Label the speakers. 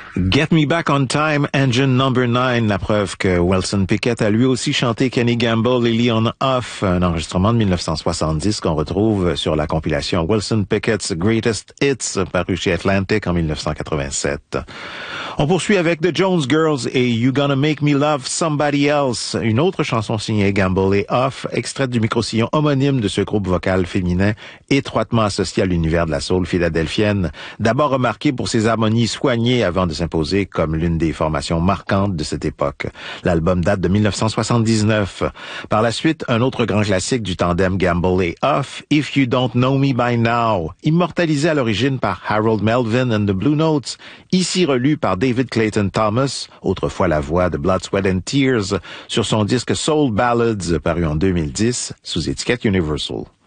Speaker 1: Get Me Back on Time, Engine Number 9, la preuve que Wilson Pickett a lui aussi chanté Kenny Gamble et Leon Huff, un enregistrement de 1970 qu'on retrouve sur la compilation Wilson Pickett's Greatest Hits, paru chez Atlantic en 1987. On poursuit avec The Jones Girls et You Gonna Make Me Love Somebody Else, une autre chanson signée Gamble et Huff, extraite du microsillon homonyme de ce groupe vocal féminin étroitement associé à l'univers de la soul philadelphienne, d'abord remarqué pour ses harmonies soignées avant de s'imposer comme l'une des formations marquantes de cette époque. L'album date de 1979. Par la suite, un autre grand classique du tandem Gamble et Huff, If You Don't Know Me By Now, immortalisé à l'origine par Harold Melvin and the Blue Notes, ici relu par David Clayton Thomas, autrefois la voix de Blood, Sweat and Tears, sur son disque Soul Ballads, paru en 2010, sous étiquette Universal.